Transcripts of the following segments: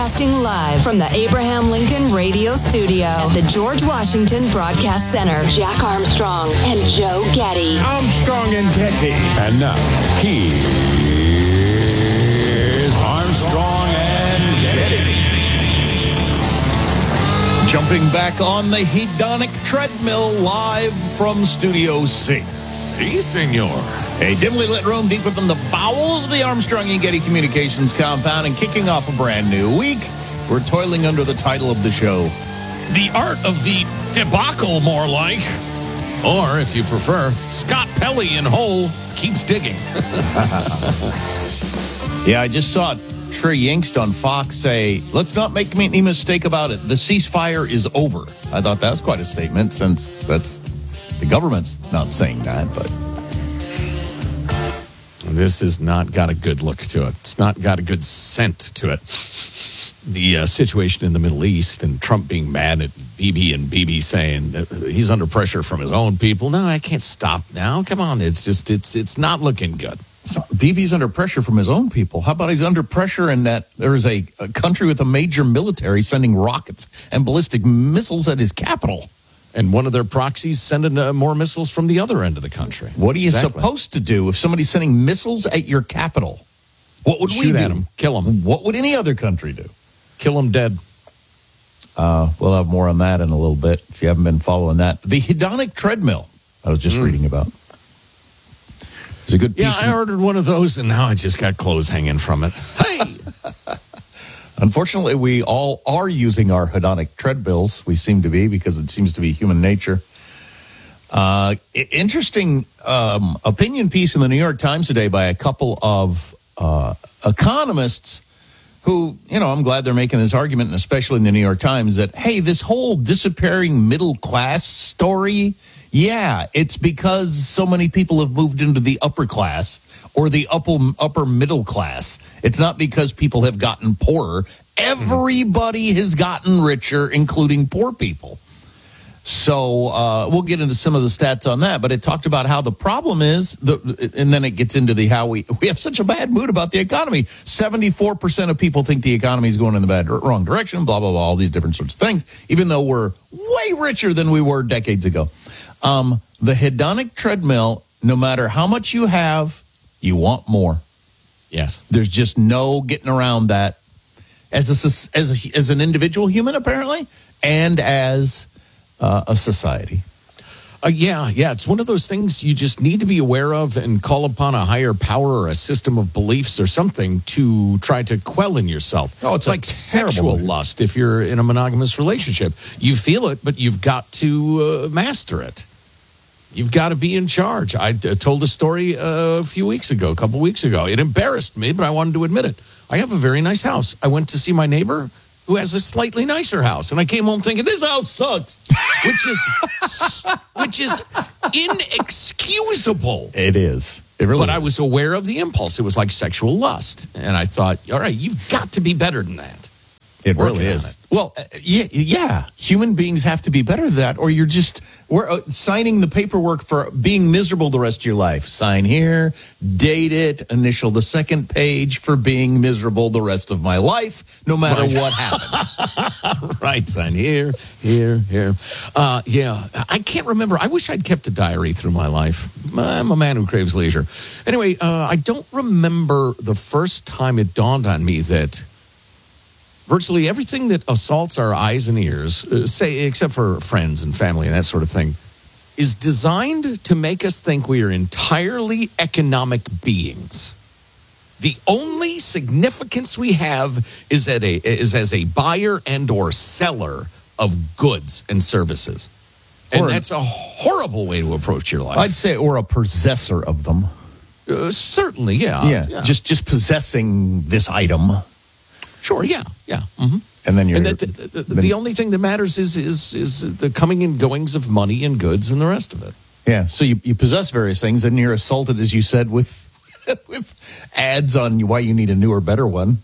Broadcasting live from the Abraham Lincoln Radio Studio at the George Washington Broadcast Center. Jack Armstrong and Joe Getty. Armstrong and Getty. And now, here's Armstrong and Getty. Jumping back on the hedonic treadmill live from Studio C. Si, senor. A dimly lit room deep within the bowels of the Armstrong and Getty Communications compound, and kicking off a brand new week, we're toiling under the title of the show, The Art of the Debacle, more like. Or, if you prefer, Scott Pelley in Hole keeps digging. Yeah, I just saw Trey Yingst on Fox say, let's not make any mistake about it. The ceasefire is over. I thought that was quite a statement, since the government's not saying that, but This has not got a good look to it. It's not got a good scent to it. The situation in the Middle East and Trump being mad at Bibi and Bibi saying he's under pressure from his own people. No, I can't stop now. Come on. It's not looking good. So Bibi's under pressure from his own people. How about he's under pressure in that there is a country with a major military sending rockets and ballistic missiles at his capital? And one of their proxies sending more missiles from the other end of the country. What are you supposed to do if somebody's sending missiles at your capital? What would we do? Shoot at them. Kill them. What would any other country do? Kill them dead. We'll have more on that in a little bit if you haven't been following that. The hedonic treadmill I was just reading about. It's a good piece. Yeah, I ordered one of those, and now I just got clothes hanging from it. Hey! Unfortunately, we all are using our hedonic treadmills. We seem to be, because it seems to be human nature. Interesting opinion piece in the New York Times today by a couple of economists who, I'm glad they're making this argument, and especially in the New York Times, that, hey, this whole disappearing middle class story, yeah, it's because so many people have moved into the upper class or the upper middle class. It's not because people have gotten poorer. Everybody has gotten richer, including poor people. So we'll get into some of the stats on that, but it talked about how the problem is, and then it gets into how we have such a bad mood about the economy. 74% of people think the economy is going in the wrong direction, blah, blah, blah, all these different sorts of things, even though we're way richer than we were decades ago. The hedonic treadmill, no matter how much you have, you want more. Yes. There's just no getting around that as an individual human, apparently, and as a society. Yeah. It's one of those things you just need to be aware of and call upon a higher power or a system of beliefs or something to try to quell in yourself. Oh, it's like sexual lust if you're in a monogamous relationship. You feel it, but you've got to master it. You've got to be in charge. I told a story a couple weeks ago. It embarrassed me, but I wanted to admit it. I have a very nice house. I went to see my neighbor who has a slightly nicer house, and I came home thinking, this house sucks, which is inexcusable. It is. It really But is. I was aware of the impulse. It was like sexual lust, and I thought, all right, you've got to be better than that. It really is. Well, yeah. Human beings have to be better than that, or we're signing the paperwork for being miserable the rest of your life. Sign here, date it, initial the second page for being miserable the rest of my life, no matter what happens. Right, sign here. Yeah, I can't remember. I wish I'd kept a diary through my life. I'm a man who craves leisure. Anyway, I don't remember the first time it dawned on me that virtually everything that assaults our eyes and ears, except for friends and family and that sort of thing, is designed to make us think we are entirely economic beings. The only significance we have is as a buyer and or seller of goods and services. And that's a horrible way to approach your life. I'd say, or a possessor of them. Certainly, yeah. Yeah. Just possessing this item. Sure, yeah. Mm-hmm. And then the only thing that matters is the coming and goings of money and goods and the rest of it. Yeah, so you possess various things, and you're assaulted, as you said, with ads on why you need a newer, better one,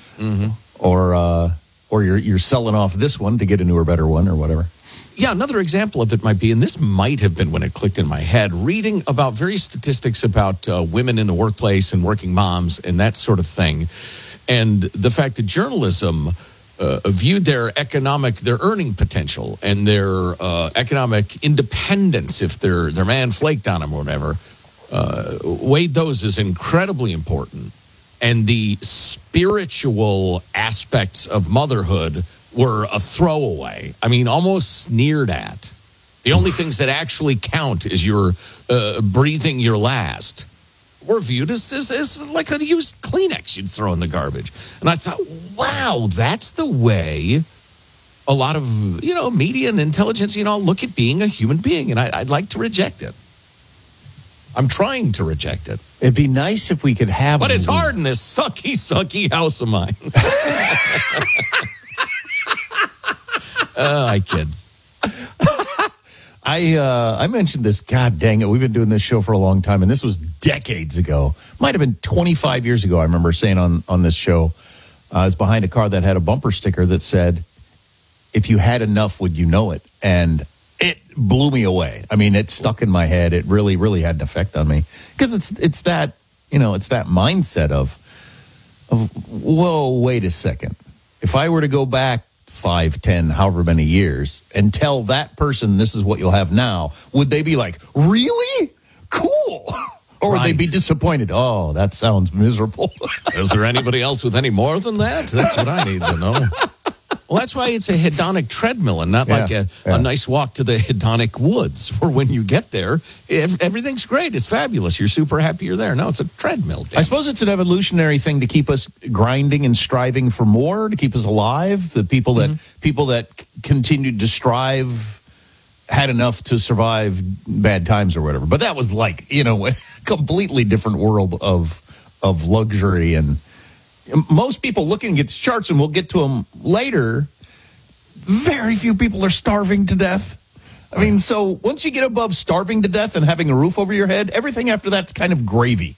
or you're selling off this one to get a newer, better one, or whatever. Yeah, another example of it might be, and this might have been when it clicked in my head, reading about various statistics about women in the workplace and working moms and that sort of thing. And the fact that journalism viewed their earning potential and their economic independence, if their man flaked on them or whatever, weighed those as incredibly important. And the spiritual aspects of motherhood were a throwaway. I mean, almost sneered at. The only things that actually count is your breathing your last. Were viewed as like a used Kleenex you'd throw in the garbage. And I thought, wow, that's the way a lot of, media and intelligence, look at being a human being. And I'd like to reject it. I'm trying to reject it. It'd be nice if we could have... But it's hard in this sucky house of mine. I kid. I mentioned this, God dang it, we've been doing this show for a long time, and this was decades ago. Might have been 25 years ago, I remember saying on this show, I was behind a car that had a bumper sticker that said, if you had enough, would you know it? And it blew me away. I mean, it stuck in my head. It really, really had an effect on me. Because it's that, it's that mindset of, whoa, wait a second. If I were to go back 5, 10, however many years, and tell that person this is what you'll have now, would they be like, really? Cool. Or would they be disappointed? Oh, that sounds miserable. Is there anybody else with any more than that? That's what I need to know. Well, that's why it's a hedonic treadmill and not like a nice walk to the hedonic woods, where when you get there, everything's great. It's fabulous. You're super happy you're there. No, it's a treadmill. I suppose it's an evolutionary thing to keep us grinding and striving for more, to keep us alive. The people that continued to strive had enough to survive bad times or whatever. But that was like, a completely different world of luxury. And most people looking at charts, and we'll get to them later, very few people are starving to death. I mean, so once you get above starving to death and having a roof over your head, everything after that's kind of gravy.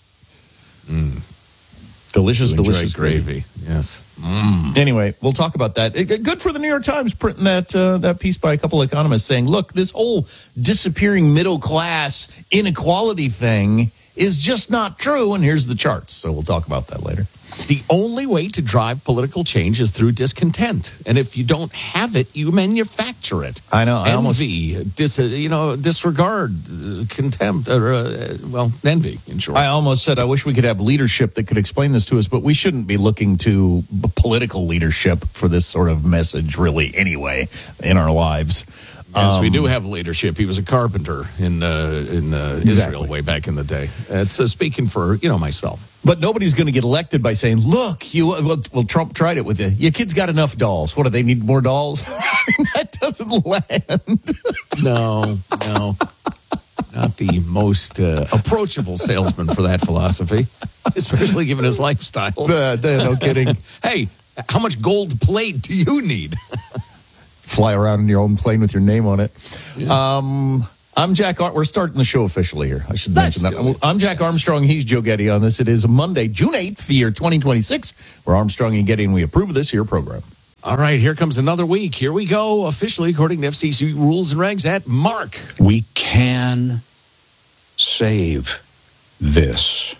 Delicious gravy. Yes. Anyway, we'll talk about that. Good for the New York Times printing that piece by a couple of economists saying, look, this whole disappearing middle class inequality thing is just not true. And here's the charts. So we'll talk about that later. The only way to drive political change is through discontent. And if you don't have it, you manufacture it. I know. Envy, disregard, contempt, or, envy, in short. I almost said I wish we could have leadership that could explain this to us, but we shouldn't be looking to political leadership for this sort of message, really, anyway, in our lives. Yes, we do have leadership. He was a carpenter in Israel way back in the day. It's speaking for, myself. But nobody's going to get elected by saying, look, Trump tried it with you. Your kids got enough dolls. What, do they need more dolls? That doesn't land. No. Not the most approachable salesman for that philosophy, especially given his lifestyle. No kidding. Hey, how much gold plate do you need? Fly around in your own plane with your name on it. Yeah. I'm Jack. We're starting the show officially here. I should mention that. I'm Jack Armstrong. He's Joe Getty on this. It is Monday, June 8th, the year 2026. We're Armstrong and Getty, and we approve of this here program. All right, here comes another week. Here we go, officially, according to FCC rules and regs, at Mark. We can save this.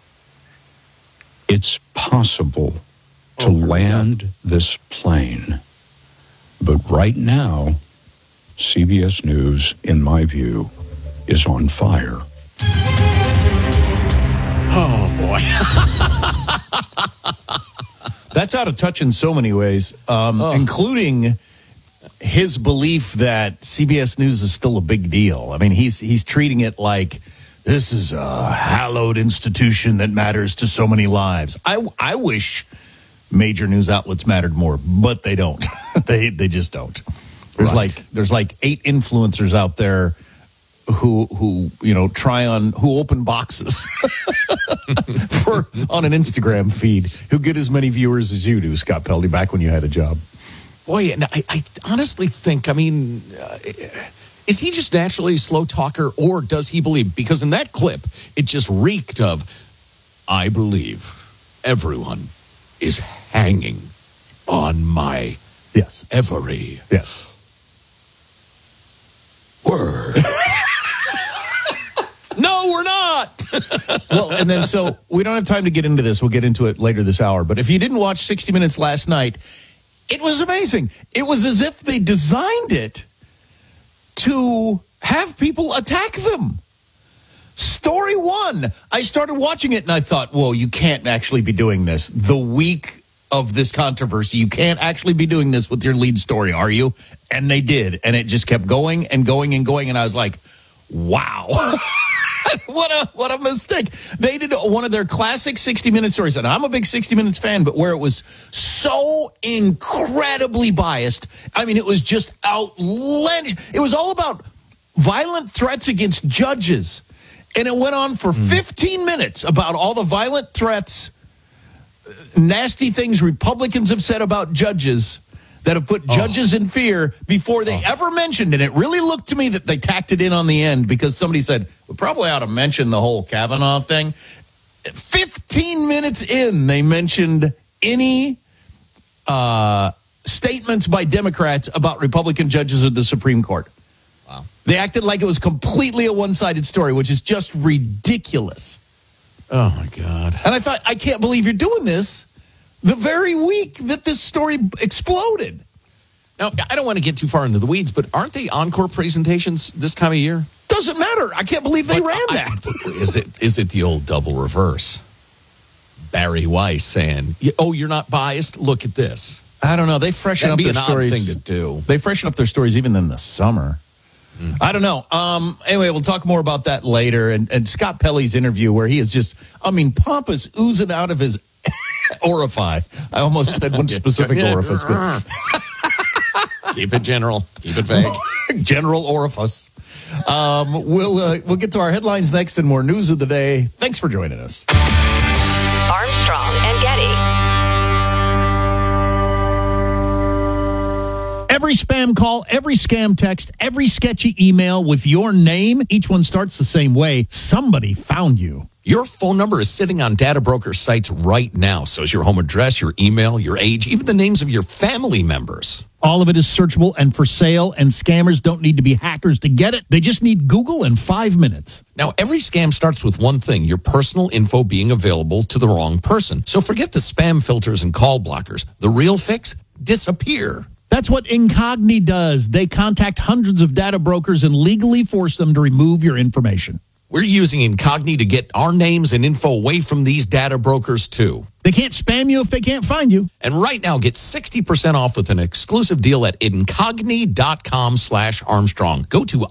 It's possible to land this plane. But right now, CBS News, in my view, is on fire. Oh, boy. That's out of touch in so many ways, including his belief that CBS News is still a big deal. I mean, he's treating it like this is a hallowed institution that matters to so many lives. I wish major news outlets mattered more, but they don't. they just don't. There's like 8 influencers out there who open boxes on an Instagram feed, who get as many viewers as you do, Scott Peldy, back when you had a job. Boy, and I honestly think, is he just naturally a slow talker, or does he believe? Because in that clip, it just reeked of, I believe everyone is hanging on my every word. No, we're not. Well, and then so we don't have time to get into this. We'll get into it later this hour. But if you didn't watch 60 Minutes last night, It was amazing. It was as if they designed it to have people attack them. Story one, I started watching it and I thought, whoa, you can't actually be doing this. The week of this controversy, you can't actually be doing this with your lead story, are you? And they did. And it just kept going and going and going. And I was like, wow. What a mistake. They did one of their classic 60-minute stories. And I'm a big 60 Minutes fan, but where it was so incredibly biased. I mean, it was just outlandish. It was all about violent threats against judges. And it went on for 15 minutes about all the violent threats, nasty things Republicans have said about judges that have put judges in fear before they ever mentioned it. It really looked to me that they tacked it in on the end because somebody said, we probably ought to mention the whole Kavanaugh thing. 15 minutes in, they mentioned any statements by Democrats about Republican judges of the Supreme Court. Wow. They acted like it was completely a one-sided story, which is just ridiculous. Oh, my God. And I thought, I can't believe you're doing this the very week that this story exploded. Now, I don't want to get too far into the weeds, but aren't they encore presentations this time of year? Doesn't matter. I can't believe they ran that. Is it the old double reverse? Barry Weiss saying, oh, you're not biased? Look at this. I don't know. They freshen up their stories. That'd be an odd thing to do. They freshen up their stories even in the summer. I don't know. Anyway, we'll talk more about that later. And Scott Pelley's interview where he is just, pomp is oozing out of his orifice. I almost said one specific orifice. But keep it general. Keep it vague. General orifice. We'll get to our headlines next and more news of the day. Thanks for joining us. Armstrong and Getty. Every spam call, every scam text, every sketchy email with your name, each one starts the same way. Somebody found you. Your phone number is sitting on data broker sites right now. So is your home address, your email, your age, even the names of your family members. All of it is searchable and for sale, and scammers don't need to be hackers to get it. They just need Google in 5 minutes. Now, every scam starts with one thing, your personal info being available to the wrong person. So forget the spam filters and call blockers. The real fix? Disappear. That's what Incogni does. They contact hundreds of data brokers and legally force them to remove your information. We're using Incogni to get our names and info away from these data brokers, too. They can't spam you if they can't find you. And right now, get 60% off with an exclusive deal at incogni.com/Armstrong. Go to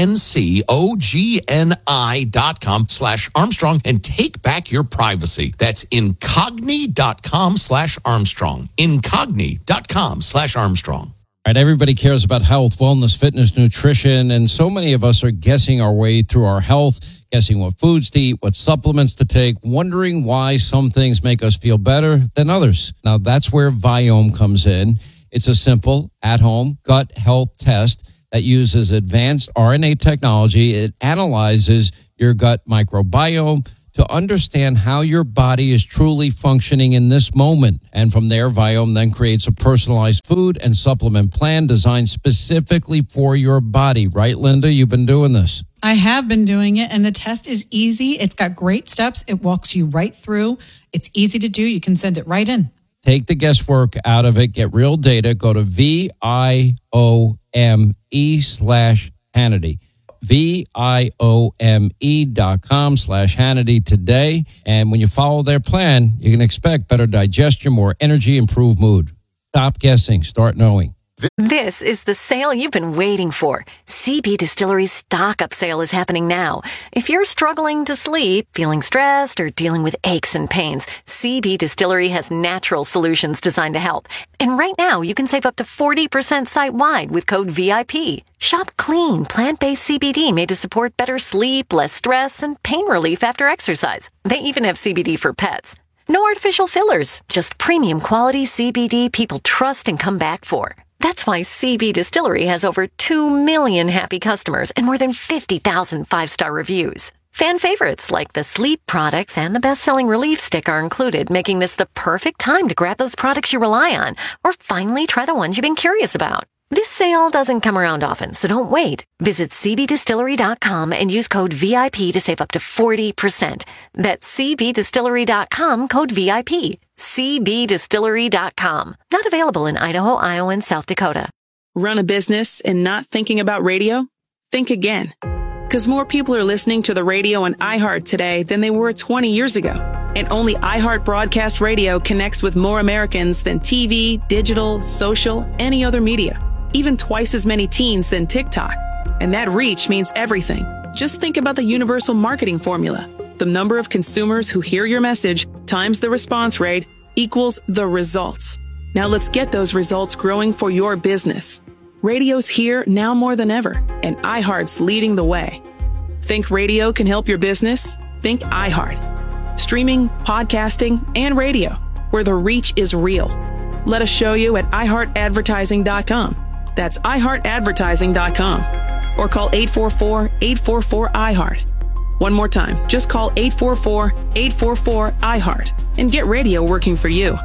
incogni.com/Armstrong and take back your privacy. That's incogni.com/Armstrong. Incogni.com/Armstrong. Right, everybody cares about health, wellness, fitness, nutrition, and so many of us are guessing our way through our health, guessing what foods to eat, what supplements to take, wondering why some things make us feel better than others. Now, that's where Viome comes in. It's a simple, at-home gut health test that uses advanced RNA technology. It analyzes your gut microbiome to understand how your body is truly functioning in this moment. And from there, Viome then creates a personalized food and supplement plan designed specifically for your body. Right, Linda? You've been doing this. I have been doing it, and the test is easy. It's got great steps. It walks you right through. It's easy to do. You can send it right in. Take the guesswork out of it. Get real data. Go to VIOME/Hannity. VIOME.com/Hannity today. And when you follow their plan, you can expect better digestion, more energy, improved mood. Stop guessing. Start knowing. This is the sale you've been waiting for. CB Distillery's stock-up sale is happening now. If you're struggling to sleep, feeling stressed, or dealing with aches and pains, CB Distillery has natural solutions designed to help. And right now, you can save up to 40% site-wide with code VIP. Shop clean, plant-based CBD made to support better sleep, less stress, and pain relief after exercise. They even have CBD for pets. No artificial fillers, just premium quality CBD people trust and come back for. That's why CB Distillery has over 2 million happy customers and more than 50,000 five-star reviews. Fan favorites like the sleep products and the best-selling Relief Stick are included, making this the perfect time to grab those products you rely on or finally try the ones you've been curious about. This sale doesn't come around often, so don't wait. Visit cbdistillery.com and use code VIP to save up to 40%. That's cbdistillery.com, code VIP. cbdistillery.com. Not available in Idaho, Iowa, and South Dakota. Run a business and not thinking about radio? Think again. Because more people are listening to the radio on iHeart today than they were 20 years ago. And only iHeart Broadcast Radio connects with more Americans than TV, digital, social, any other media. Even twice as many teens than TikTok. And that reach means everything. Just think about the universal marketing formula. The number of consumers who hear your message times the response rate equals the results. Now let's get those results growing for your business. Radio's here now more than ever, and iHeart's leading the way. Think radio can help your business? Think iHeart. Streaming, podcasting, and radio, where the reach is real. Let us show you at iHeartAdvertising.com. That's iHeartAdvertising.com. Or call 844-844-iHeart. One more time, just call 844-844-iHeart and get radio working for you.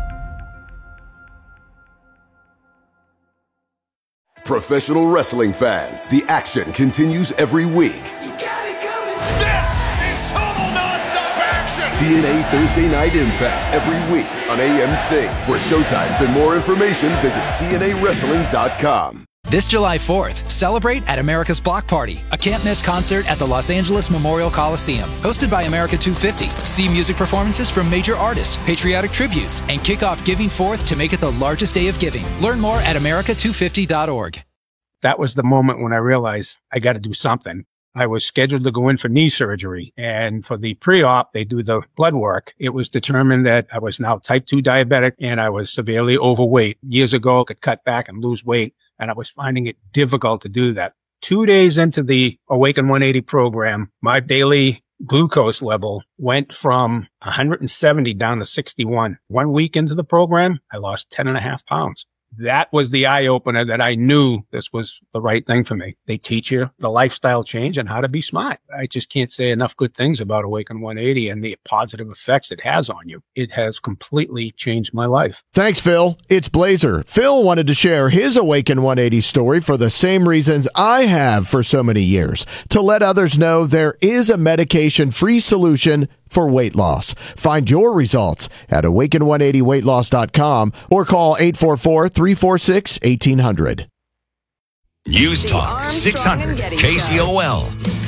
Professional wrestling fans, the action continues every week. This is total nonstop action! TNA Thursday Night Impact every week on AMC. For showtimes and more information, visit TNAWrestling.com. This July 4th, celebrate at America's Block Party, a can't-miss concert at the Los Angeles Memorial Coliseum. Hosted by America 250. See music performances from major artists, patriotic tributes, and kick off Giving Forth to make it the largest day of giving. Learn more at America250.org. That was the moment when I realized I got to do something. I was scheduled to go in for knee surgery, and for the pre-op, they do the blood work. It was determined that I was now type 2 diabetic and I was severely overweight. Years ago, I could cut back and lose weight, and I was finding it difficult to do that. 2 days into the Awaken 180 program, my daily glucose level went from 170 down to 61. 1 week into the program, I lost 10.5 pounds. That was the eye-opener that I knew this was the right thing for me. They teach you the lifestyle change and how to be smart. I just can't say enough good things about Awaken 180 and the positive effects it has on you. It has completely changed my life. Thanks, Phil. It's Blazer. Phil wanted to share his Awaken 180 story for the same reasons I have for so many years, to let others know there is a medication-free solution for weight loss. Find your results at awaken180weightloss.com or call 844-346-1800. News Talk 600 KCOL.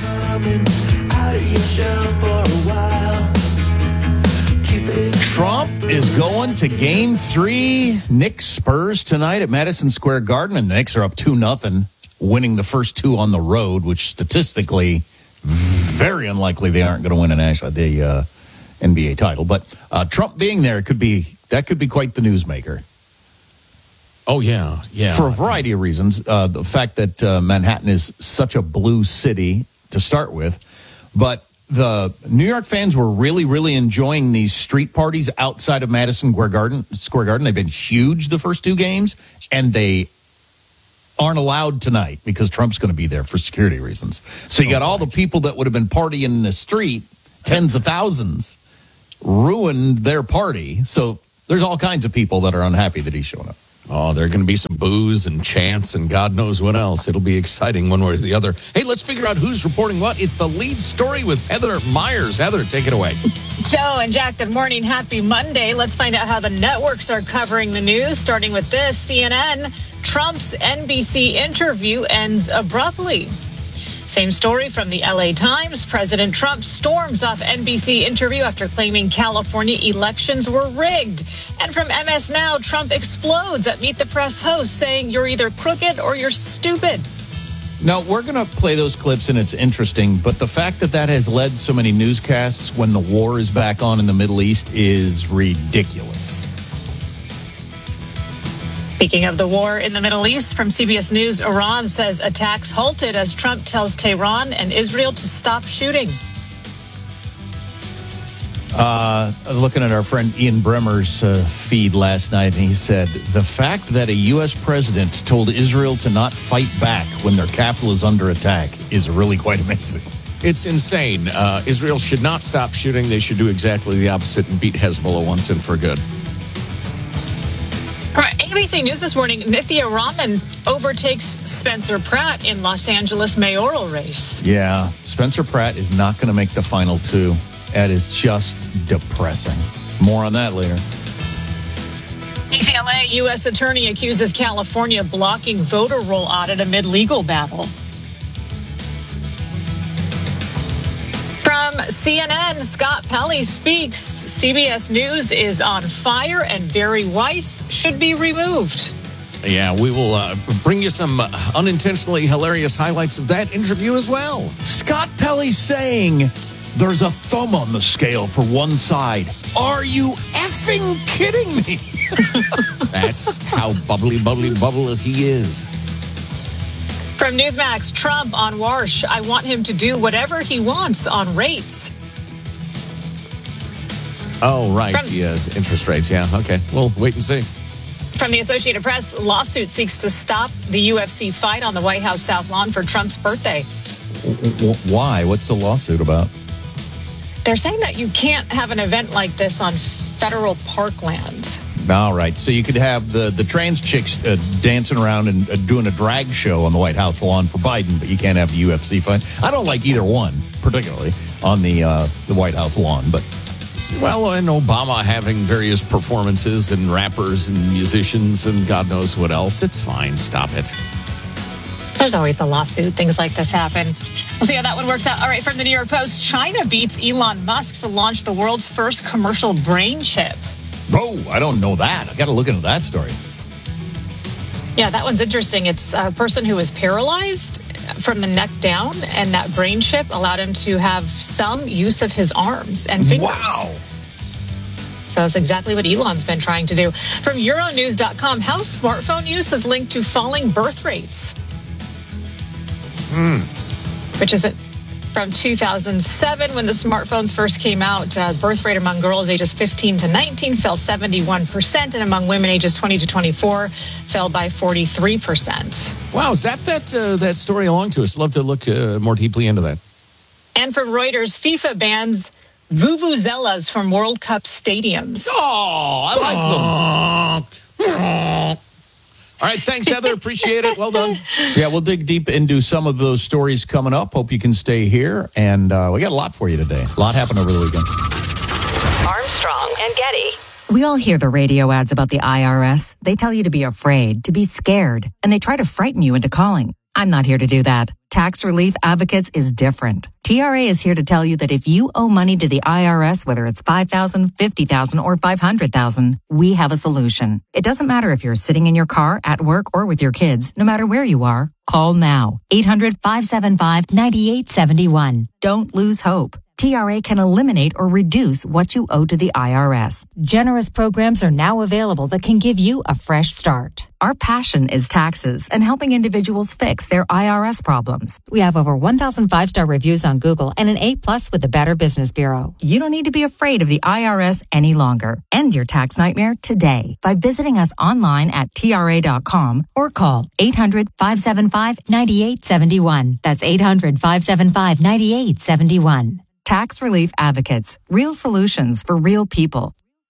Trump is going to Game 3. Knicks Spurs tonight at Madison Square Garden, and the Knicks are up 2-0, winning the first two on the road, which statistically very unlikely they aren't going to win the NBA title. But Trump being there could be quite the newsmaker. Oh, yeah. For a variety of reasons. The fact that Manhattan is such a blue city to start with. But the New York fans were really, really enjoying these street parties outside of Madison Square Garden. They've been huge the first two games, and they aren't allowed tonight because Trump's going to be there for security reasons. So you got all the people that would have been partying in the street, tens of thousands, ruined their party. So there's all kinds of people that are unhappy that he's showing up. Oh, there are going to be some boos and chants and God knows what else. It'll be exciting one way or the other. Hey, let's figure out who's reporting what. It's the lead story with Heather Myers. Heather, take it away. Joe and Jack, good morning. Happy Monday. Let's find out how the networks are covering the news, starting with this. CNN, Trump's NBC interview ends abruptly. Same story from the LA Times. President Trump storms off NBC interview after claiming California elections were rigged. And from MS Now, Trump explodes at Meet the Press host, saying you're either crooked or you're stupid. Now, we're going to play those clips, and it's interesting, but the fact that has led so many newscasts when the war is back on in the Middle East is ridiculous. Speaking of the war in the Middle East, from CBS News, Iran says attacks halted as Trump tells Tehran and Israel to stop shooting. I was looking at our friend Ian Bremmer's feed last night, and he said, the fact that a U.S. president told Israel to not fight back when their capital is under attack is really quite amazing. It's insane. Israel should not stop shooting. They should do exactly the opposite and beat Hezbollah once and for good. ABC ABC News this morning, Nithya Raman overtakes Spencer Pratt in Los Angeles mayoral race. Yeah, Spencer Pratt is not going to make the final two. That is just depressing. More on that later. UCLA U.S. attorney accuses California of blocking voter roll audit amid legal battle. From CNN, Scott Pelley speaks. CBS News is on fire and Barry Weiss should be removed. Yeah, we will bring you some unintentionally hilarious highlights of that interview as well. Scott Pelley saying there's a thumb on the scale for one side. Are you effing kidding me? That's how bubbly he is. From Newsmax, Trump on Warsh. I want him to do whatever he wants on rates. Oh, right. Interest rates. Yeah. Okay. We'll wait and see. From the Associated Press, lawsuit seeks to stop the UFC fight on the White House South Lawn for Trump's birthday. Why? What's the lawsuit about? They're saying that you can't have an event like this on federal parkland. All right. So you could have the trans chicks dancing around and doing a drag show on the White House lawn for Biden, but you can't have the UFC fight. I don't like either one, particularly on the White House lawn. But well, and Obama having various performances and rappers and musicians and God knows what else. It's fine. Stop it. There's always a lawsuit. Things like this happen. We'll see how that one works out. All right, from the New York Post, China beats Elon Musk to launch the world's first commercial brain chip. Oh, I don't know that. I got to look into that story. Yeah, that one's interesting. It's a person who was paralyzed from the neck down, and that brain chip allowed him to have some use of his arms and fingers. Wow. So that's exactly what Elon's been trying to do. From Euronews.com, how smartphone use is linked to falling birth rates. Which is from 2007, when the smartphones first came out. Birth rate among girls ages 15 to 19 fell 71%, and among women ages 20 to 24 fell by 43%. Wow, zap that story along to us. Love to look more deeply into that. And from Reuters, FIFA bans vuvuzelas from World Cup stadiums. Oh, I like them. All right, thanks, Heather. Appreciate it. Well done. Yeah, we'll dig deep into some of those stories coming up. Hope you can stay here. And we got a lot for you today. A lot happened over the weekend. Armstrong and Getty. We all hear the radio ads about the IRS. They tell you to be afraid, to be scared, and they try to frighten you into calling. I'm not here to do that. Tax Relief Advocates is different. TRA is here to tell you that if you owe money to the IRS, whether it's $5,000, $50,000, or $500,000, we have a solution. It doesn't matter if you're sitting in your car, at work, or with your kids. No matter where you are, call now. 800-575-9871. Don't lose hope. TRA can eliminate or reduce what you owe to the IRS. Generous programs are now available that can give you a fresh start. Our passion is taxes and helping individuals fix their IRS problems. We have over 1,000 5-star reviews on Google and an A+ with the Better Business Bureau. You don't need to be afraid of the IRS any longer. End your tax nightmare today by visiting us online at TRA.com or call 800-575-9871. That's 800-575-9871. Tax Relief Advocates. Real solutions for real people.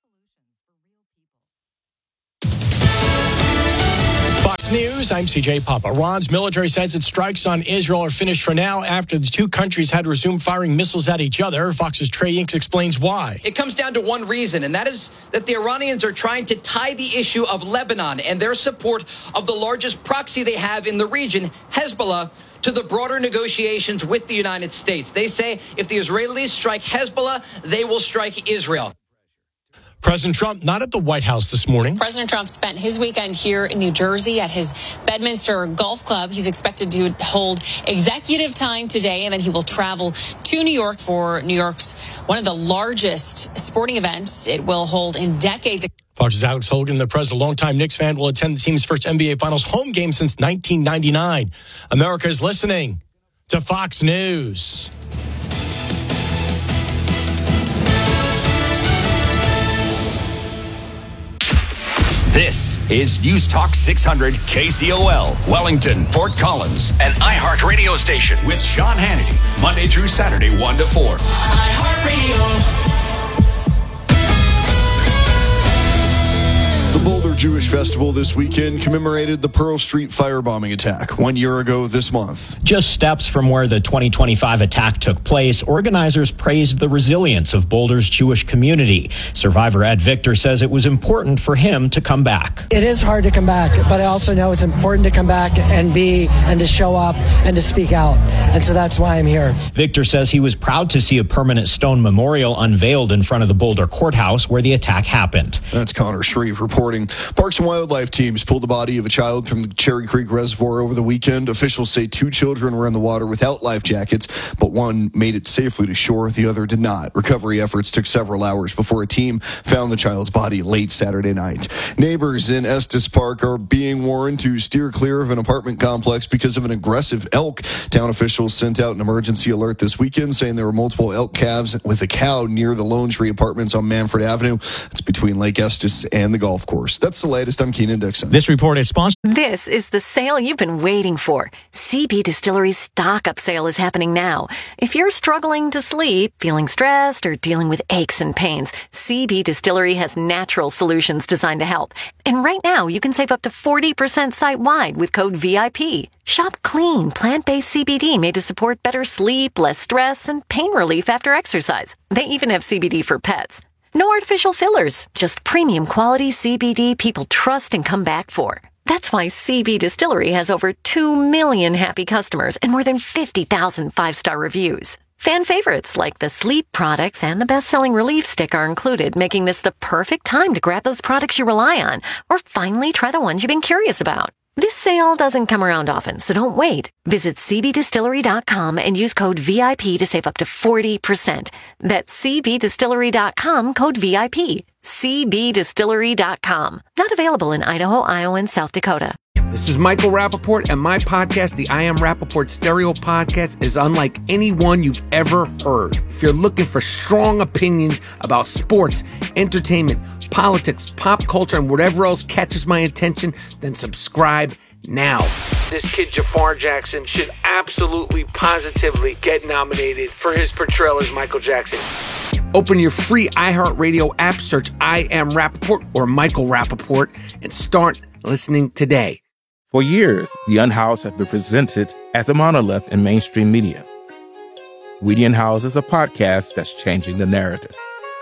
Fox News, I'm CJ Papa. Iran's military says its strikes on Israel are finished for now after the two countries had resumed firing missiles at each other. Fox's Trey Inks explains why. It comes down to one reason, and that is that the Iranians are trying to tie the issue of Lebanon and their support of the largest proxy they have in the region, Hezbollah, to the broader negotiations with the United States. They say if the Israelis strike Hezbollah, they will strike Israel. President Trump not at the White House this morning. President Trump spent his weekend here in New Jersey at his Bedminster Golf Club. He's expected to hold executive time today, and then he will travel to New York for New York's one of the largest sporting events it will hold in decades. Fox's Alex Hogan, the president, a longtime Knicks fan, will attend the team's first NBA Finals home game since 1999. America is listening to Fox News. This is News Talk 600 KCOL, Wellington, Fort Collins, an iHeart radio station with Sean Hannity, Monday through Saturday, 1 to 4. iHeart Radio. The Boulder Jewish festival this weekend commemorated the Pearl Street firebombing attack 1 year ago this month. Just steps from where the 2025 attack took place, organizers praised the resilience of Boulder's Jewish community. Survivor Ed Victor says it was important for him to come back. It is hard to come back, but I also know it's important to come back and to show up and to speak out. And so that's why I'm here. Victor says he was proud to see a permanent stone memorial unveiled in front of the Boulder courthouse where the attack happened. That's Connor Shreve reporting. Parks and Wildlife teams pulled the body of a child from the Cherry Creek Reservoir over the weekend. Officials say 2 children were in the water without life jackets, but one made it safely to shore. The other did not. Recovery efforts took several hours before a team found the child's body late Saturday night. Neighbors in Estes Park are being warned to steer clear of an apartment complex because of an aggressive elk. Town officials sent out an emergency alert this weekend saying there were multiple elk calves with a cow near the Lone Tree Apartments on Manfred Avenue. It's between Lake Estes and the golf course. That's the latest. I'm Keenan Dixon. This report is sponsored. This is the sale you've been waiting for. CB Distillery's stock-up sale is happening now. If you're struggling to sleep, feeling stressed, or dealing with aches and pains, CB Distillery has natural solutions designed to help. And right now, you can save up to 40% site-wide with code VIP. Shop clean, plant-based CBD made to support better sleep, less stress, and pain relief after exercise. They even have CBD for pets. No artificial fillers, just premium quality CBD people trust and come back for. That's why CB Distillery has over 2 million happy customers and more than 50,000 5-star reviews. Fan favorites like the sleep products and the best-selling relief stick are included, making this the perfect time to grab those products you rely on or finally try the ones you've been curious about. This sale doesn't come around often, so don't wait. Visit cbdistillery.com and use code VIP to save up to 40%. That's cbdistillery.com, code VIP. cbdistillery.com. Not available in Idaho, Iowa, and South Dakota. This is Michael Rappaport, and my podcast, the I Am Rappaport Stereo Podcast, is unlike any one you've ever heard. If you're looking for strong opinions about sports, entertainment, politics, pop culture, and whatever else catches my attention, then subscribe now. This kid Jafar Jackson should absolutely, positively get nominated for his portrayal as Michael Jackson. Open your free iHeartRadio app, search I Am Rappaport or Michael Rappaport, and start listening today. For years, The Unhoused has been presented as a monolith in mainstream media. We The Unhoused is a podcast that's changing the narrative.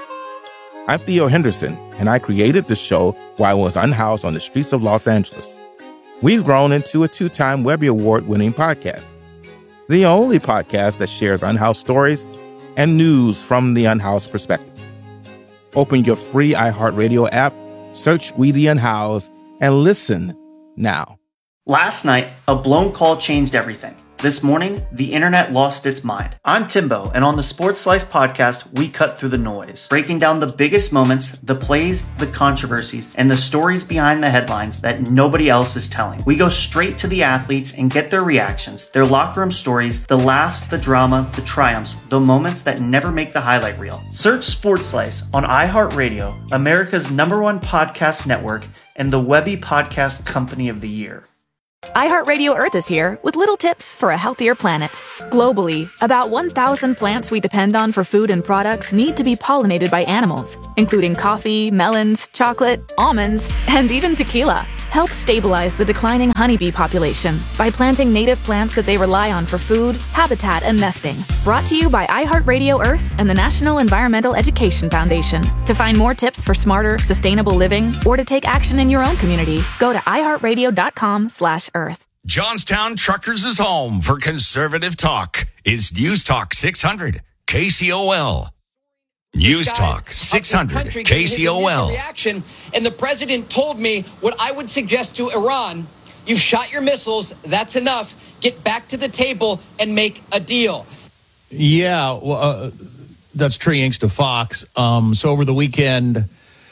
I'm Theo Henderson, and I created the show while I was unhoused on the streets of Los Angeles. We've grown into a 2-time Webby Award-winning podcast, the only podcast that shares unhoused stories and news from the unhoused perspective. Open your free iHeartRadio app, search We The Unhoused, and listen now. Last night, a blown call changed everything. This morning, the internet lost its mind. I'm Timbo, and on the Sports Slice podcast, we cut through the noise, breaking down the biggest moments, the plays, the controversies, and the stories behind the headlines that nobody else is telling. We go straight to the athletes and get their reactions, their locker room stories, the laughs, the drama, the triumphs, the moments that never make the highlight reel. Search Sports Slice on iHeartRadio, America's #1 podcast network, and the Webby Podcast Company of the Year. iHeartRadio Earth is here with little tips for a healthier planet. Globally, about 1,000 plants we depend on for food and products need to be pollinated by animals, including coffee, melons, chocolate, almonds, and even tequila. Help stabilize the declining honeybee population by planting native plants that they rely on for food, habitat, and nesting. Brought to you by iHeartRadio Earth and the National Environmental Education Foundation. To find more tips for smarter, sustainable living, or to take action in your own community, go to iHeartRadio.com/Earth. Johnstown Truckers' home for conservative talk is News Talk 600 KCOL. News Talk 600 KCOL. Reaction, and the president told me what I would suggest to Iran: you've shot your missiles, that's enough. Get back to the table and make a deal. Yeah, well, that's Trey Yanks to Fox. So over the weekend,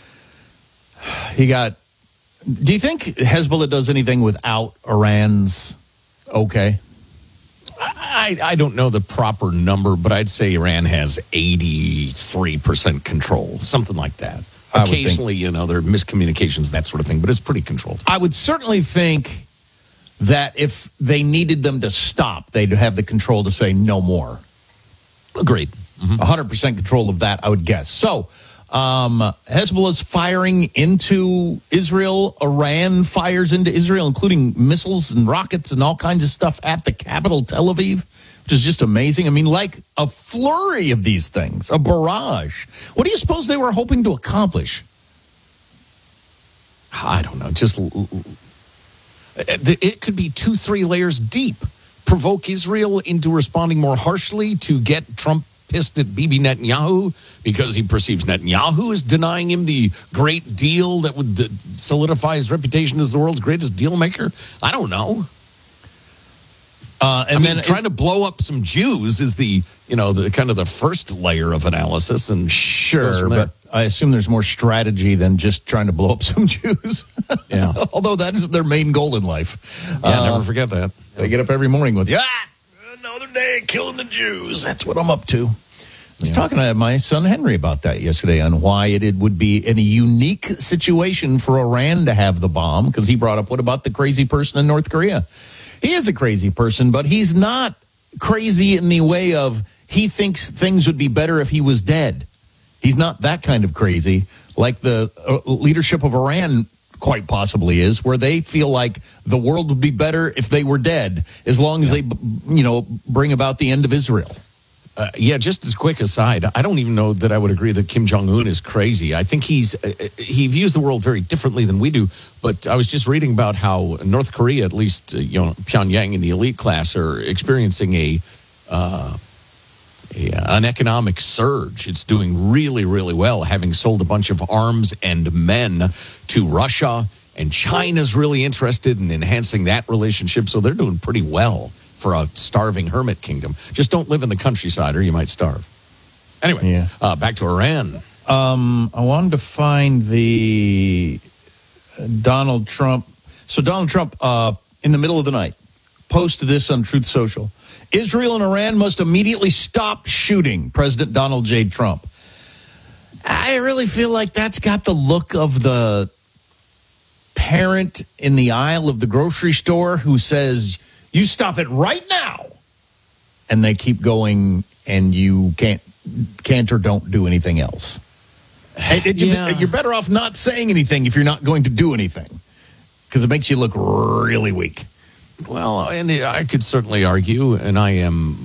he got. Do you think Hezbollah does anything without Iran's okay? I don't know the proper number, but I'd say Iran has 83% control, something like that. Occasionally, there are miscommunications, that sort of thing, but it's pretty controlled. I would certainly think that if they needed them to stop, they'd have the control to say no more. Agreed. 100% control of that, I would guess. So, Hezbollah's firing into Israel. Iran fires into Israel, including missiles and rockets and all kinds of stuff at the capital, Tel Aviv, which is just amazing. I mean, like a flurry of these things, a barrage. What do you suppose they were hoping to accomplish? I don't know. Just it could be 2-3 layers deep. Provoke Israel into responding more harshly to get Trump pissed at Bibi Netanyahu because he perceives Netanyahu as denying him the great deal that would solidify his reputation as the world's greatest deal maker. I don't know. Then trying to blow up some Jews is the kind of the first layer of analysis. And sure, but I assume there's more strategy than just trying to blow up some Jews. Yeah. Although that is their main goal in life. Yeah, never forget that. They get up every morning with, another day killing the Jews. That's what I'm up to. I was talking to my son Henry about that yesterday on why it would be in a unique situation for Iran to have the bomb, because he brought up, what about the crazy person in North Korea? He is a crazy person, but he's not crazy in the way of he thinks things would be better if he was dead. He's not that kind of crazy like the leadership of Iran quite possibly is, where they feel like the world would be better if they were dead, as long as they, bring about the end of Israel. Just as a quick aside, I don't even know that I would agree that Kim Jong-un is crazy. I think he views the world very differently than we do. But I was just reading about how North Korea, at least Pyongyang and the elite class, are experiencing an economic surge. It's doing really, really well, having sold a bunch of arms and men to Russia. And China's really interested in enhancing that relationship. So they're doing pretty well for a starving hermit kingdom. Just don't live in the countryside or you might starve. Anyway, back to Iran. I wanted to find the Donald Trump. So Donald Trump, in the middle of the night, posted this on Truth Social. Israel and Iran must immediately stop shooting, President Donald J. Trump. I really feel like that's got the look of the parent in the aisle of the grocery store who says, you stop it right now. And they keep going, and you can't or don't do anything else. You're better off not saying anything if you're not going to do anything, because it makes you look really weak. Well, and I could certainly argue, and I am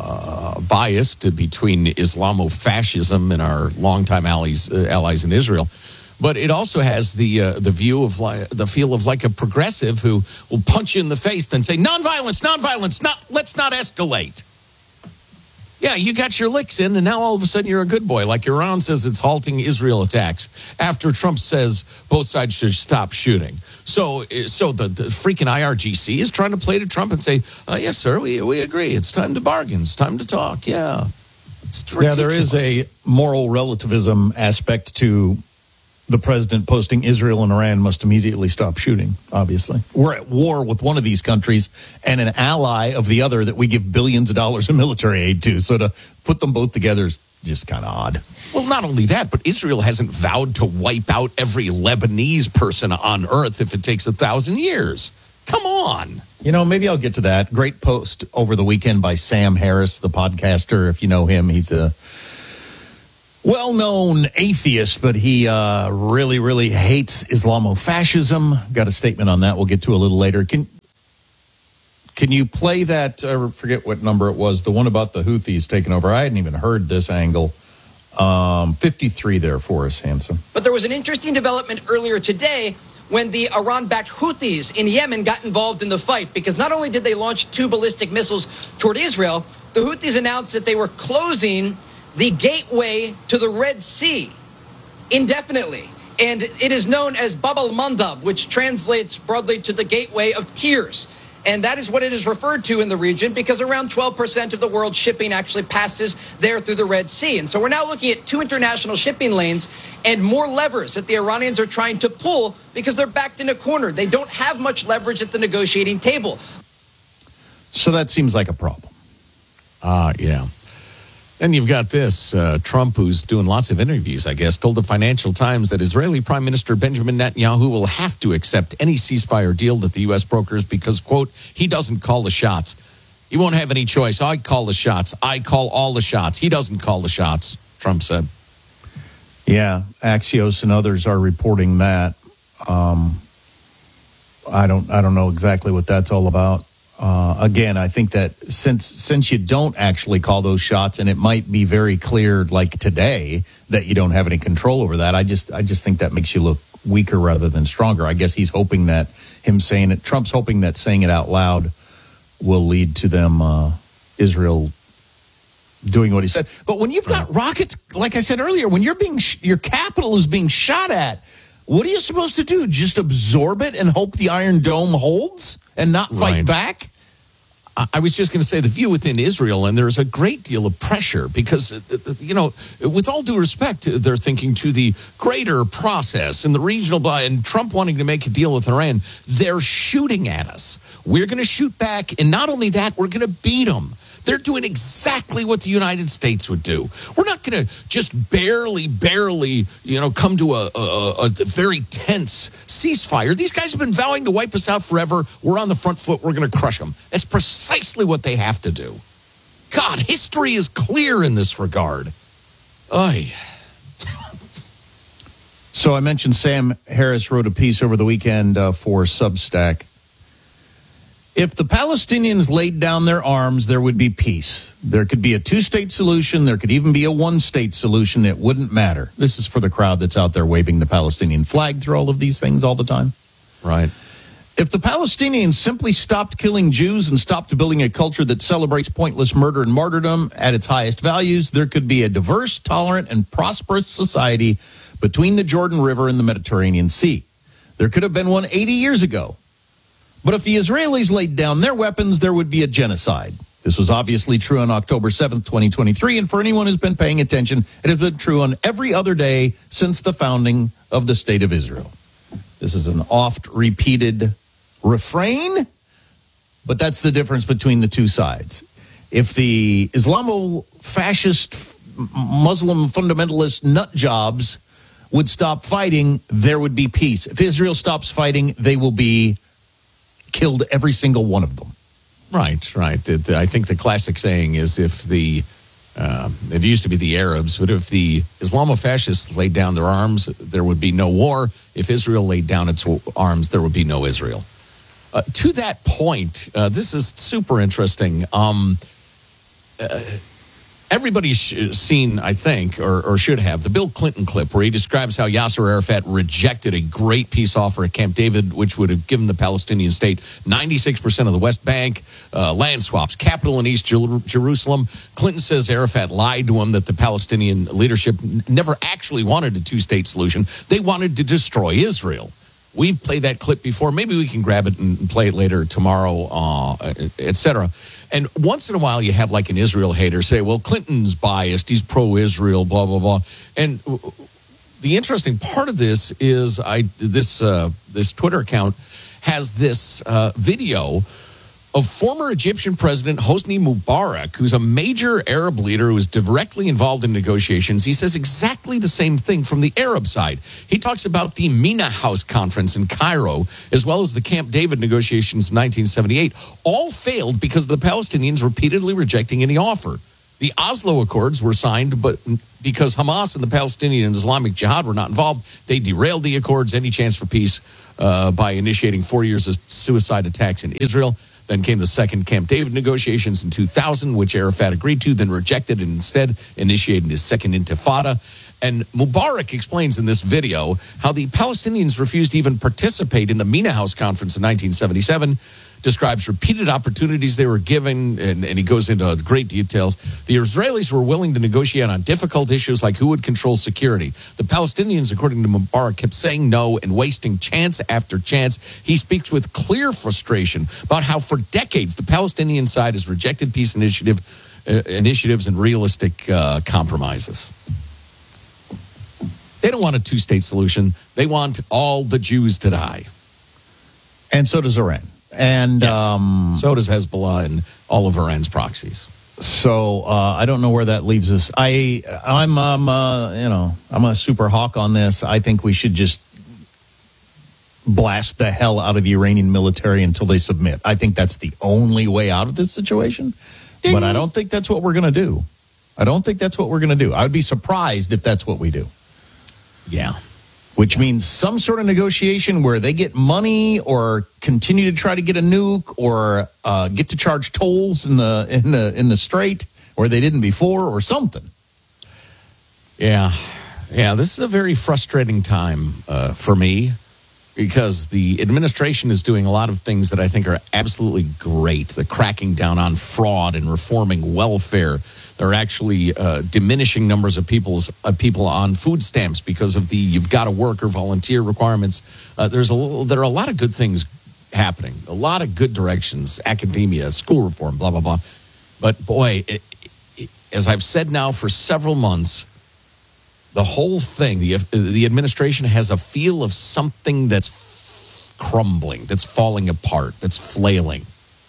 biased between Islamofascism and our longtime allies in Israel. But it also has the feel of like a progressive who will punch you in the face, then say, nonviolence, let's not escalate. Yeah, you got your licks in, and now all of a sudden you're a good boy. Like Iran says it's halting Israel attacks after Trump says both sides should stop shooting. So the freaking IRGC is trying to play to Trump and say, yes, sir, we agree. It's time to bargain. It's time to talk. Yeah. It's ridiculous. Yeah, there is a moral relativism aspect to the president posting Israel and Iran must immediately stop shooting, obviously. We're at war with one of these countries and an ally of the other that we give billions of dollars in military aid to. So to put them both together is just kind of odd. Well, not only that, but Israel hasn't vowed to wipe out every Lebanese person on earth if it takes 1,000 years. Come on. Maybe I'll get to that. Great post over the weekend by Sam Harris, the podcaster. If you know him, he's a well-known atheist, but he really, really hates Islamofascism. Got a statement on that we'll get to a little later. Can you play that, I forget what number it was, the one about the Houthis taking over? I hadn't even heard this angle. 53 there for us, Hanson. But there was an interesting development earlier today when the Iran-backed Houthis in Yemen got involved in the fight, because not only did they launch 2 ballistic missiles toward Israel, the Houthis announced that they were closing the gateway to the Red Sea indefinitely. And it is known as Bab al-Mandab, which translates broadly to the gateway of tears. And that is what it is referred to in the region, because around 12% of the world's shipping actually passes there through the Red Sea. And so we're now looking at 2 international shipping lanes and more levers that the Iranians are trying to pull because they're backed in a corner. They don't have much leverage at the negotiating table. So that seems like a problem. Yeah. And you've got this, Trump, who's doing lots of interviews, I guess, told the Financial Times that Israeli Prime Minister Benjamin Netanyahu will have to accept any ceasefire deal that the U.S. brokers because, quote, he doesn't call the shots. He won't have any choice. I call the shots. I call all the shots. He doesn't call the shots, Trump said. Yeah, Axios and others are reporting that. I don't know exactly what that's all about. Again, I think that since you don't actually call those shots, and it might be very clear, like today, that you don't have any control over that. I just think that makes you look weaker rather than stronger. I guess he's hoping that Trump's hoping that saying it out loud will lead to them Israel doing what he said. But when you've got rockets, like I said earlier, when your capital is being shot at, what are you supposed to do? Just absorb it and hope the Iron Dome holds and not fight back? I was just going to say the view within Israel, and there's a great deal of pressure because, with all due respect, they're thinking to the greater process and the regional, and Trump wanting to make a deal with Iran. They're shooting at us. We're going to shoot back, and not only that, we're going to beat them. They're doing exactly what the United States would do. We're not going to just barely, come to a very tense ceasefire. These guys have been vowing to wipe us out forever. We're on the front foot. We're going to crush them. That's precisely what they have to do. God, history is clear in this regard. Oy. So I mentioned Sam Harris wrote a piece over the weekend for Substack. If the Palestinians laid down their arms, there would be peace. There could be a two-state solution. There could even be a one-state solution. It wouldn't matter. This is for the crowd that's out there waving the Palestinian flag through all of these things all the time. Right. If the Palestinians simply stopped killing Jews and stopped building a culture that celebrates pointless murder and martyrdom at its highest values, there could be a diverse, tolerant, and prosperous society between the Jordan River and the Mediterranean Sea. There could have been one 80 years ago. But if the Israelis laid down their weapons, there would be a genocide. This was obviously true on October 7th, 2023, and for anyone who's been paying attention, it has been true on every other day since the founding of the State of Israel. This is an oft-repeated refrain, but that's the difference between the two sides. If the Islamo-fascist, Muslim fundamentalist nut jobs would stop fighting, there would be peace. If Israel stops fighting, they will be killed, every single one of them. Right. I think the classic saying is it used to be the Arabs, but if the Islamo-fascists laid down their arms, there would be no war. If Israel laid down its arms, there would be no Israel. To that point, this is super interesting. Everybody's seen, I think, or should have, the Bill Clinton clip where he describes how Yasser Arafat rejected a great peace offer at Camp David, which would have given the Palestinian state 96% of the West Bank, land swaps, capital in East Jerusalem. Clinton says Arafat lied to him that the Palestinian leadership never actually wanted a two-state solution. They wanted to destroy Israel. We've played that clip before. Maybe we can grab it and play it later tomorrow, etc. And once in a while, you have like an Israel hater say, well, Clinton's biased. He's pro-Israel, blah, blah, blah. And the interesting part of this is this Twitter account has this video of former Egyptian President Hosni Mubarak, who's a major Arab leader who is directly involved in negotiations. He says exactly the same thing from the Arab side. He talks about the Mina House Conference in Cairo, as well as the Camp David negotiations in 1978. All failed because of the Palestinians repeatedly rejecting any offer. The Oslo Accords were signed, but because Hamas and the Palestinian and Islamic Jihad were not involved, they derailed the accords, any chance for peace, by initiating 4 years of suicide attacks in Israel. Then came the second Camp David negotiations in 2000, which Arafat agreed to, then rejected and instead initiated his second intifada. And Mubarak explains in this video how the Palestinians refused to even participate in the Mina House Conference in 1977, describes repeated opportunities they were given, and he goes into great details. The Israelis were willing to negotiate on difficult issues like who would control security. The Palestinians, according to Mubarak, kept saying no and wasting chance after chance. He speaks with clear frustration about how for decades the Palestinian side has rejected peace initiatives and realistic compromises. They don't want a two-state solution. They want all the Jews to die. And so does Iran. And yes. So does Hezbollah and all of Iran's proxies. So I don't know where that leaves us. I'm a super hawk on this. I think we should just blast the hell out of the Iranian military until they submit. I think that's the only way out of this situation. Ding. But I don't think that's what we're going to do. I would be surprised if that's what we do. Yeah. Which means some sort of negotiation where they get money or continue to try to get a nuke or get to charge tolls in the strait where they didn't before or something. Yeah. Yeah, this is a very frustrating time for me because the administration is doing a lot of things that I think are absolutely great. They're cracking down on fraud and reforming welfare. They're actually diminishing numbers of people on food stamps because of the you've got to work or volunteer requirements. There are a lot of good things happening, a lot of good directions, academia, school reform, blah, blah, blah. But boy, as I've said now for several months, the whole thing, the administration has a feel of something that's crumbling, that's falling apart, that's flailing.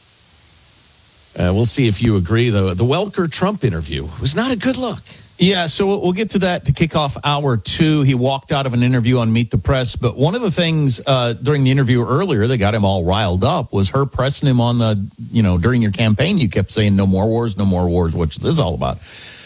We'll see if you agree, though. The Welker-Trump interview was not a good look. Yeah, so we'll get to that to kick off hour 2. He walked out of an interview on Meet the Press, but one of the things during the interview earlier that got him all riled up was her pressing him on during your campaign, you kept saying no more wars, what's this all about?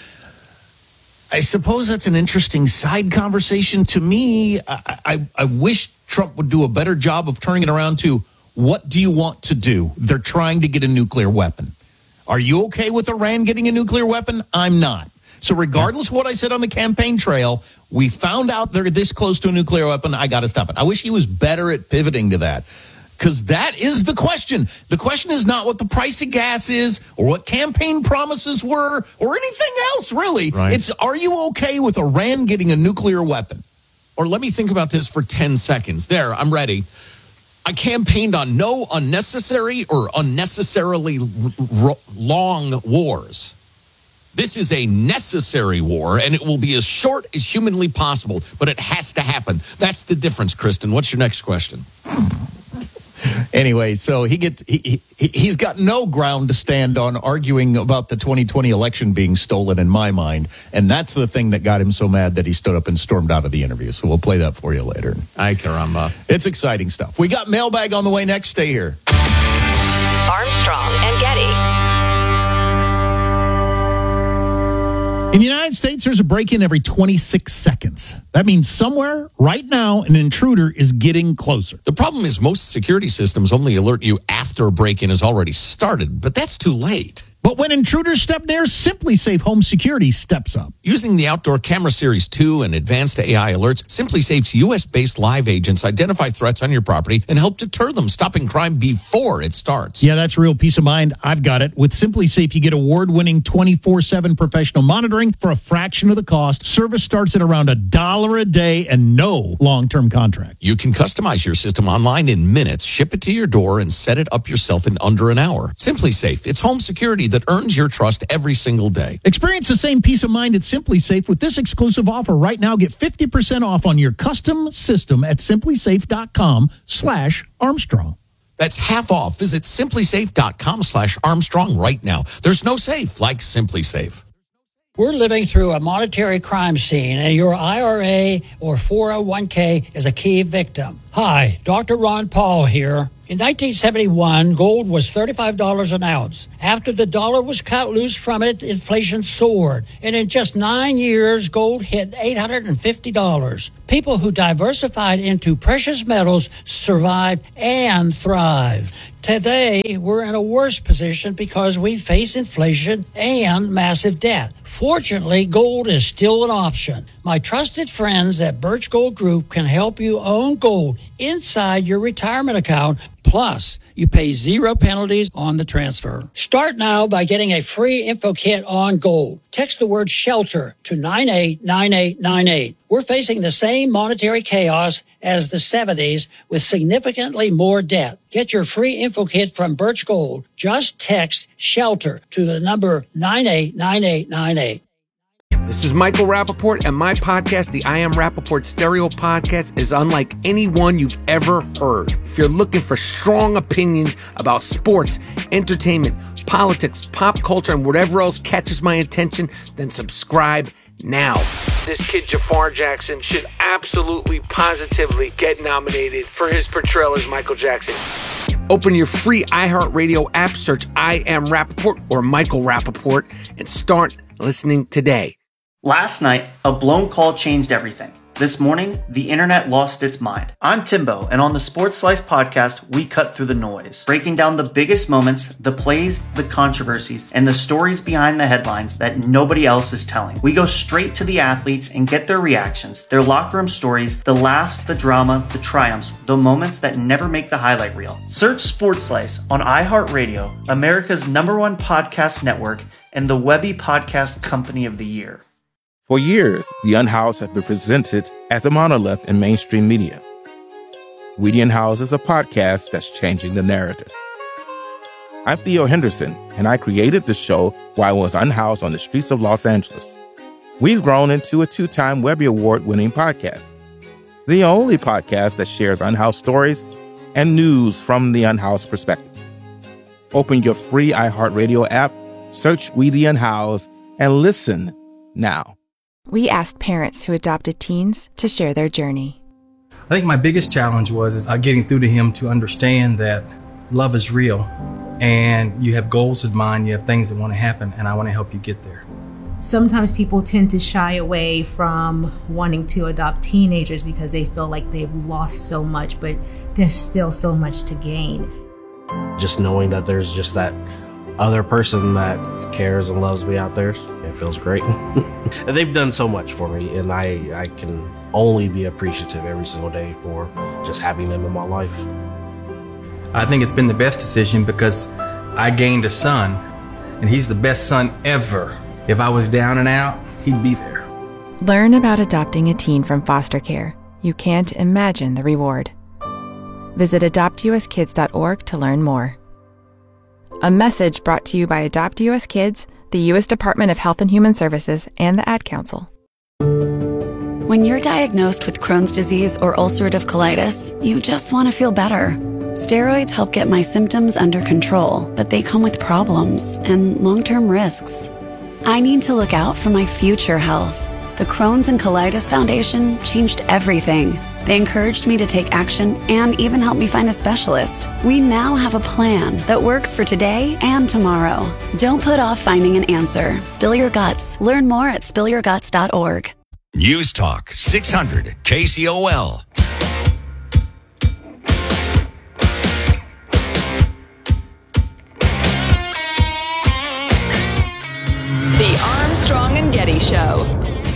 I suppose that's an interesting side conversation. To me, I wish Trump would do a better job of turning it around to, what do you want to do? They're trying to get a nuclear weapon. Are you okay with Iran getting a nuclear weapon? I'm not. So regardless of what I said on the campaign trail, we found out they're this close to a nuclear weapon. I got to stop it. I wish he was better at pivoting to that, because that is the question. The question is not what the price of gas is or what campaign promises were or anything else, really. Right. It's, are you okay with Iran getting a nuclear weapon? Or let me think about this for 10 seconds. There, I'm ready. I campaigned on no unnecessary or unnecessarily long wars. This is a necessary war, and it will be as short as humanly possible, but it has to happen. That's the difference, Kristen. What's your next question? Anyway, so he's got no ground to stand on arguing about the 2020 election being stolen, in my mind. And that's the thing that got him so mad that he stood up and stormed out of the interview. So we'll play that for you later. Ay, caramba. It's exciting stuff. We got mailbag on the way next. Stay here. Armstrong and Getty. In the United States, there's a break-in every 26 seconds. That means somewhere, right now, an intruder is getting closer. The problem is most security systems only alert you after a break-in has already started, but that's too late. But when intruders step near, SimpliSafe Home Security steps up. Using the Outdoor Camera Series 2 and advanced AI alerts, SimpliSafe's U.S.-based live agents identify threats on your property and help deter them, stopping crime before it starts. Yeah, that's real peace of mind. I've got it. With SimpliSafe, you get award-winning 24/7 professional monitoring for a fraction of the cost. Service starts at around $1 a day and no long-term contract. You can customize your system online in minutes, ship it to your door, and set it up yourself in under an hour. SimpliSafe, it's home security that earns your trust every single day. Experience the same peace of mind at SimpliSafe with this exclusive offer. Right now, get 50% off on your custom system at simplisafe.com/Armstrong. That's half off. Visit simplisafe.com/Armstrong right now. There's no safe like SimpliSafe. We're living through a monetary crime scene, and your IRA or 401k is a key victim. Hi, Dr. Ron Paul here. In 1971, gold was $35 an ounce. After the dollar was cut loose from it, inflation soared. And in just 9 years, gold hit $850. People who diversified into precious metals survived and thrived. Today, we're in a worse position because we face inflation and massive debt. Fortunately, gold is still an option. My trusted friends at Birch Gold Group can help you own gold inside your retirement account. Plus, you pay 0 penalties on the transfer. Start now by getting a free info kit on gold. Text the word SHELTER to 989898. We're facing the same monetary chaos as the 70s with significantly more debt. Get your free info kit from Birch Gold. Just text SHELTER to the number 989898. This is Michael Rappaport, and my podcast, the I Am Rappaport Stereo Podcast, is unlike anyone you've ever heard. If you're looking for strong opinions about sports, entertainment, politics, pop culture, and whatever else catches my attention, then subscribe now. This kid Jafar Jackson should absolutely, positively get nominated for his portrayal as Michael Jackson. Open your free iHeartRadio app, search I Am Rappaport or Michael Rappaport, and start listening today. Last night, a blown call changed everything. This morning, the internet lost its mind. I'm Timbo, and on the Sports Slice podcast, we cut through the noise, breaking down the biggest moments, the plays, the controversies, and the stories behind the headlines that nobody else is telling. We go straight to the athletes and get their reactions, their locker room stories, the laughs, the drama, the triumphs, the moments that never make the highlight reel. Search Sports Slice on iHeartRadio, America's #1 podcast network, and the Webby Podcast Company of the Year. For years, The Unhoused has been presented as a monolith in mainstream media. We the Unhoused is a podcast that's changing the narrative. I'm Theo Henderson, and I created the show while I was unhoused on the streets of Los Angeles. We've grown into a 2-time Webby Award-winning podcast, the only podcast that shares unhoused stories and news from the unhoused perspective. Open your free iHeartRadio app, search We the Unhoused, and listen now. We asked parents who adopted teens to share their journey. I think my biggest challenge was getting through to him to understand that love is real and you have goals in mind, you have things that want to happen, and I want to help you get there. Sometimes people tend to shy away from wanting to adopt teenagers because they feel like they've lost so much, but there's still so much to gain. Just knowing that there's just that other person that cares and loves me out there, it feels great. And they've done so much for me, and I can only be appreciative every single day for just having them in my life. I think it's been the best decision because I gained a son, and he's the best son ever. If I was down and out, he'd be there. Learn about adopting a teen from foster care. You can't imagine the reward. Visit adoptuskids.org to learn more. A message brought to you by Adopt US Kids, the U.S. Department of Health and Human Services, and the Ad Council. When you're diagnosed with Crohn's disease or ulcerative colitis, you just want to feel better. Steroids help get my symptoms under control, but they come with problems and long-term risks. I need to look out for my future health. The Crohn's and Colitis Foundation changed everything. They encouraged me to take action and even helped me find a specialist. We now have a plan that works for today and tomorrow. Don't put off finding an answer. Spill your guts. Learn more at spillyourguts.org. News Talk 600 KCOL. The Armstrong and Getty Show.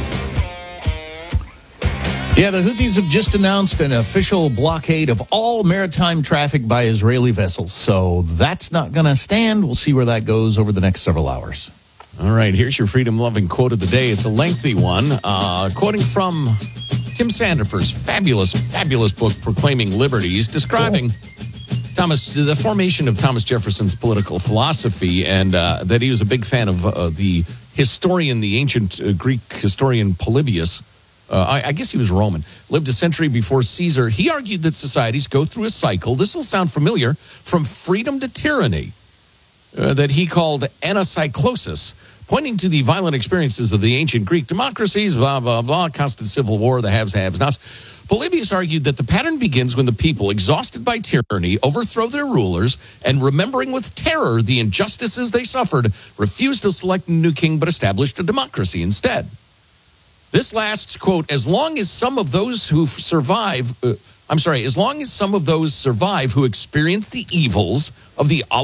Yeah, the Houthis have just announced an official blockade of all maritime traffic by Israeli vessels. So that's not going to stand. We'll see where that goes over the next several hours. All right, here's your freedom-loving quote of the day. It's a lengthy one. Quoting from Tim Sandefur's fabulous book, Proclaiming Liberty. He's describing the formation of Thomas Jefferson's political philosophy, and that he was a big fan of the ancient Greek historian Polybius. I guess he was Roman, lived a century before Caesar. He argued that societies go through a cycle, this will sound familiar, from freedom to tyranny, that he called anacyclosis, pointing to the violent experiences of the ancient Greek democracies, blah, blah, blah, constant civil war, the haves, have-nots. Polybius argued that the pattern begins when the people, exhausted by tyranny, overthrow their rulers, and remembering with terror the injustices they suffered, refused to select a new king but established a democracy instead. This lasts, quote, as long as some of those who survive who experience the evils of the